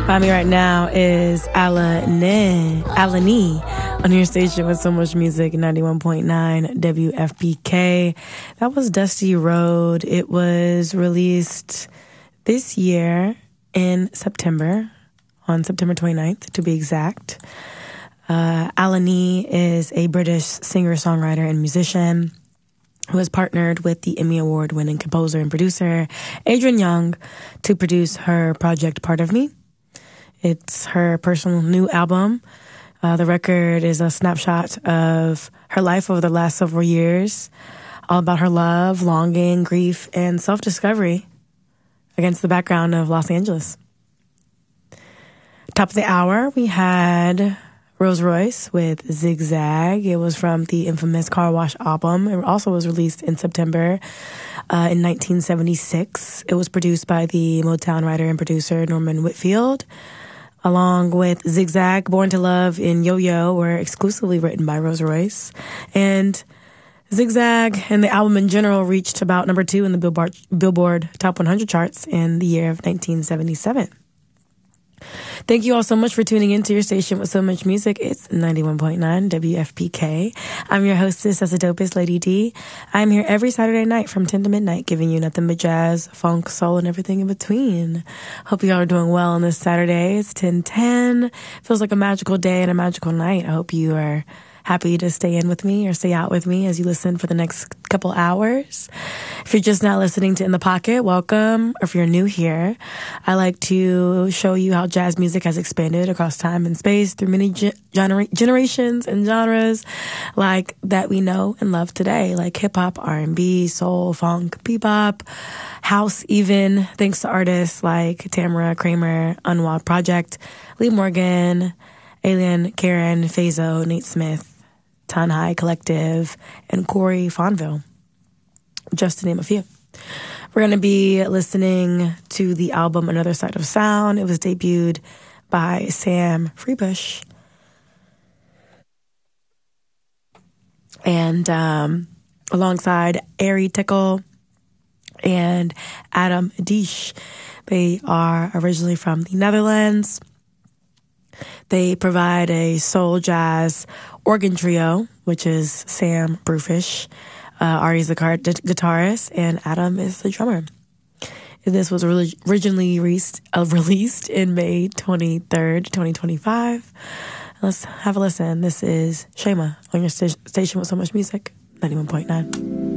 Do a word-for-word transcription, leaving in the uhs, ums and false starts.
By me right now is Alani, Alani on your station with so much music, ninety-one point nine W F P K. That was Dusty Road. It was released this year in September, on September twenty-ninth to be exact. Uh, Alani is a British singer, songwriter, and musician who has partnered with the Emmy Award-winning composer and producer Adrian Young to produce her project Part of Me. It's her personal new album. Uh, the record is a snapshot of her life over the last several years, all about her love, longing, grief, and self-discovery against the background of Los Angeles. Top of the hour, we had Rose Royce with Zigzag. It was from the infamous Car Wash album. It also was released in September uh, in nineteen seventy-six. It was produced by the Motown writer and producer Norman Whitfield, along with Zigzag, Born to Love, and Yo-Yo were exclusively written by Rose Royce. And Zigzag and the album in general reached about number two in the Billboard, Billboard Top one hundred charts in the year of nineteen seventy-seven. Thank you all so much for tuning into your station with so much music. It's ninety-one point nine W F P K. I'm your hostess, as the dopest, Lady D. I'm here every Saturday night from ten to midnight, giving you nothing but jazz, funk, soul, and everything in between. Hope you all are doing well on this Saturday. It's ten ten. Feels like a magical day and a magical night. I hope you are happy to stay in with me or stay out with me as you listen for the next couple hours. If you're just now listening to In the Pocket, welcome. Or if you're new here, I like to show you how jazz music has expanded across time and space through many ge- gener- generations and genres like that we know and love today, like hip-hop, R and B, soul, funk, bebop, house even, thanks to artists like Tamara Kramer, Unwild Project, Lee Morgan, Alien, Karen, Fazo, Nate Smith, Tanhai Collective, and Corey Fonville, just to name a few. We're going to be listening to the album Another Side of Sound. It was debuted by Sam Freebush. And um, alongside Ari Tickle and Adam Deesh. They are originally from the Netherlands. They provide a soul jazz organ trio, which is Sam Brewfish. Uh, Ari's the car- guitarist, and Adam is the drummer. This was originally released, uh, released in May twenty-third, twenty twenty-five. Let's have a listen. This is Shema on your st- station with so much music, ninety-one point nine.